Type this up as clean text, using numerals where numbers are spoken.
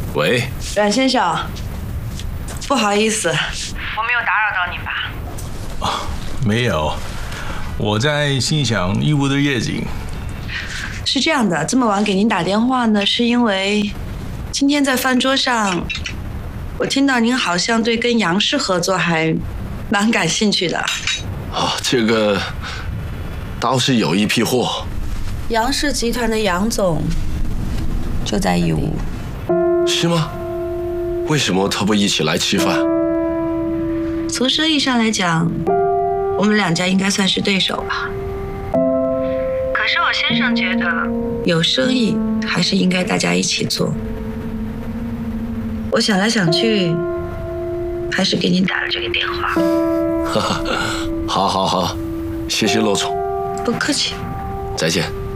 喂， 阮先生，不好意思，我没有打扰到你吧？ 没有，我在心想义乌的夜景。 是这样的，这么晚给您打电话呢，是因为今天在饭桌上，我听到您好像对跟杨氏合作还蛮感兴趣的。 这个倒是有一批货。 杨氏集团的杨总就在义乌。 是吗？为什么他不一起来吃饭？ 从生意上来讲，我们两家应该算是对手吧。可是我先生觉得，有生意还是应该大家一起做。我想来想去，还是给您打了这个电话。 好，谢谢骆总。 不客气。 再见。